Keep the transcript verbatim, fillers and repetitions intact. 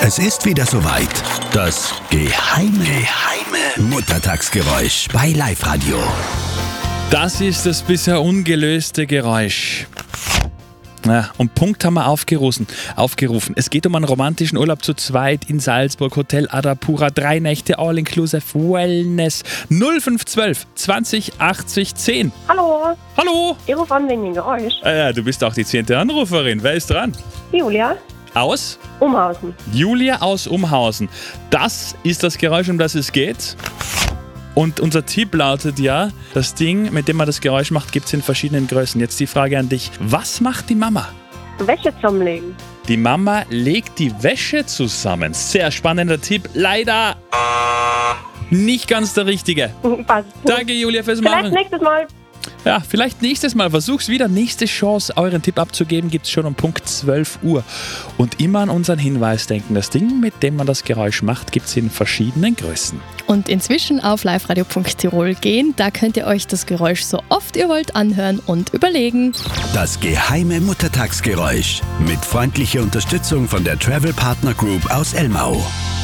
Es ist wieder soweit. Das geheime, geheime Muttertagsgeräusch bei Live-Radio. Das ist das bisher ungelöste Geräusch. Ja, und Punkt haben wir aufgerufen. aufgerufen. Es geht um einen romantischen Urlaub zu zweit in Salzburg, Hotel Adapura, drei Nächte All-Inclusive Wellness. null fünf eins zwei zwanzig achtzig zehn. Hallo, Hallo! ich rufe an wegen dem Geräusch. Ah ja, du bist auch die zehnte Anruferin. Wer ist dran? Julia, Aus? Umhausen. Julia aus Umhausen. Das ist das Geräusch, um das es geht. Und unser Tipp lautet ja, das Ding, mit dem man das Geräusch macht, gibt es in verschiedenen Größen. Jetzt die Frage an dich. Was macht die Mama? Wäsche zusammenlegen. Die Mama legt die Wäsche zusammen. Sehr spannender Tipp. Leider nicht ganz der richtige. Passt. Danke, Julia, fürs Vielleicht Machen. nächstes Mal. Ja, vielleicht nächstes Mal. Versuch's wieder. Nächste Chance, euren Tipp abzugeben, gibt's schon um Punkt zwölf Uhr. Und immer an unseren Hinweis denken. Das Ding, mit dem man das Geräusch macht, gibt's in verschiedenen Größen. Und inzwischen auf liveradio punkt tirol gehen. Da könnt ihr euch das Geräusch so oft ihr wollt anhören und überlegen. Das geheime Muttertagsgeräusch mit freundlicher Unterstützung von der Travel Partner Group aus Elmau.